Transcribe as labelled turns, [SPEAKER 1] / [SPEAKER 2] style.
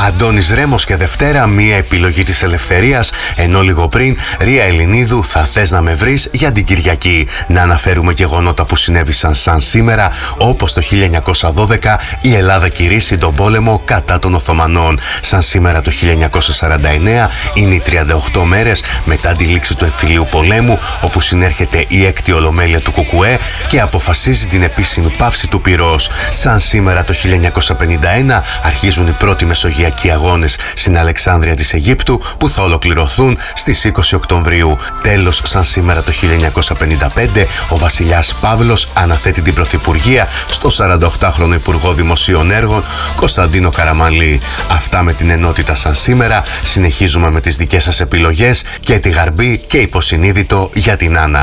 [SPEAKER 1] Αντώνης Ρέμος και Δευτέρα, μία επιλογή της ελευθερίας, ενώ λίγο πριν Ρία Ελληνίδου, θα θες να με βρεις, για την Κυριακή. Να αναφέρουμε γεγονότα που συνέβησαν σαν σήμερα, όπως το 1912 η Ελλάδα κηρύσσει τον πόλεμο κατά των Οθωμανών. Σαν σήμερα το 1949 είναι οι 38 μέρες μετά τη λήξη του εμφυλίου πολέμου, όπου συνέρχεται η έκτη ολομέλεια του ΚΚΕ και αποφασίζει την επίσημη πάυση του πυρός. Σαν σήμερα το 1951 αρχίζουν οι πρώτοι μεσογειακοί αγώνες στην Αλεξάνδρεια της Αιγύπτου, που θα ολοκληρωθούν στις 20 Οκτωβρίου. Τέλος, σαν σήμερα το 1955 ο βασιλιάς Παύλος αναθέτει την πρωθυπουργία στο 48χρονο Υπουργό Δημοσίων Έργων Κωνσταντίνο Καραμανλή. Αυτά με την ενότητα σαν σήμερα. Συνεχίζουμε με τις δικές σας επιλογές και τη Γαρμπή και υποσυνείδητο για την Άννα.